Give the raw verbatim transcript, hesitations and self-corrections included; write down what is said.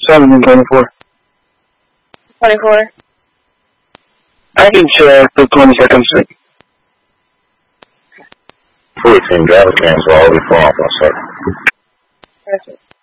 seven and twenty-four. twenty-four. I can check the twenty-second Street. fourteen, driver cancel all before off on second. Perfect.